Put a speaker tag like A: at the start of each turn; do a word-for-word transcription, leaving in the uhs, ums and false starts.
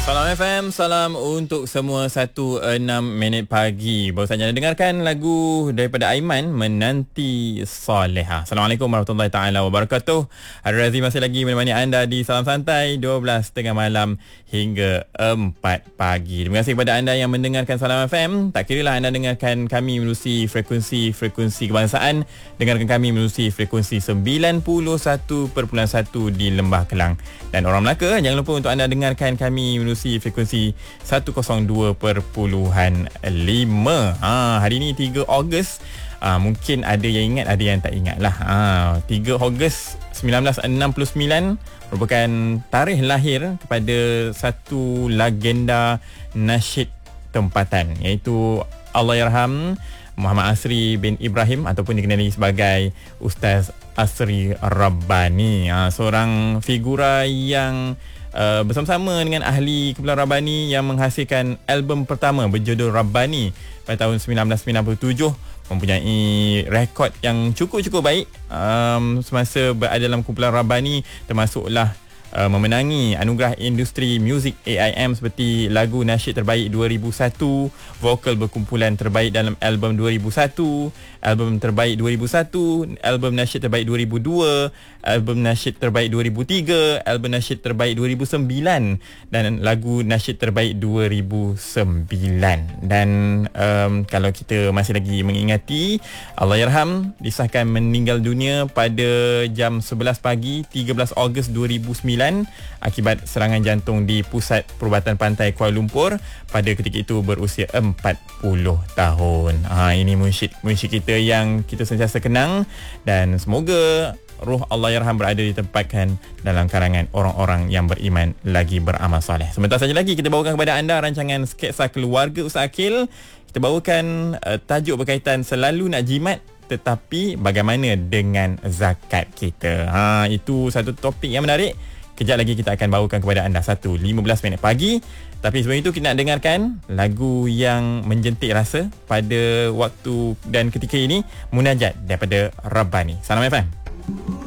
A: Salam F M, salam untuk semua satu enam minit pagi. Baru saja dengarkan lagu daripada Aiman, Menanti Soleha. Assalamualaikum warahmatullahi taala wabarakatuh. Hari Razi masih lagi menemani anda di Salam Santai dua belas tengah malam hingga empat pagi. Terima kasih kepada anda yang mendengarkan Salam F M. Tak kiralah anda dengarkan kami melalui frekuensi-frekuensi kebangsaan, dengarkan kami melalui frekuensi sembilan puluh satu perpuluhan satu di Lembah Kelang. Dan orang Melaka, jangan lupa untuk anda dengarkan kami melalui frekuensi seratus dua perpuluhan lima. Ha, hari ini tiga Ogos. Ha, mungkin ada yang ingat, ada yang tak ingat lah. Ha, tiga Ogos sembilan belas enam puluh sembilan merupakan tarikh lahir kepada satu legenda nasyid tempatan, iaitu Allahyarham Muhammad Asri bin Ibrahim ataupun dikenali sebagai Ustaz Asri Rabbani. Ha, seorang figura yang Uh, bersama-sama dengan ahli kumpulan Rabbani yang menghasilkan album pertama berjudul Rabbani pada tahun sembilan belas sembilan puluh tujuh, mempunyai rekod yang cukup-cukup baik um, semasa berada dalam kumpulan Rabbani, termasuklah uh, memenangi anugerah industri muzik A I M seperti lagu nasyid terbaik dua ribu satu, vokal berkumpulan terbaik dalam album dua ribu satu, album terbaik dua ribu satu, album nasyid terbaik dua ribu dua, album nasyid terbaik dua ribu tiga, album nasyid terbaik dua ribu sembilan dan lagu nasyid terbaik dua ribu sembilan. Dan um, kalau kita masih lagi mengingati, Allahyarham disahkan meninggal dunia pada jam sebelas pagi tiga belas Ogos dua ribu sembilan akibat serangan jantung di Pusat Perubatan Pantai Kuala Lumpur pada ketika itu berusia empat puluh tahun. Ha, ini munsyid munsyid kita yang kita sentiasa kenang, dan semoga ruh Allahyarham berada ditempatkan dalam karangan orang-orang yang beriman lagi beramal soleh. Sebentar saja lagi kita bawakan kepada anda rancangan Sketsa Keluarga Ustaz Akil. Kita bawakan uh, tajuk berkaitan selalu nak jimat, tetapi bagaimana dengan zakat kita. Ha, itu satu topik yang menarik. Kejap lagi kita akan bawakan kepada anda satu lima belas minit pagi. Tapi sebelum itu kita nak dengarkan lagu yang menjentik rasa pada waktu dan ketika ini, Munajat daripada Rabbani. Salam F M.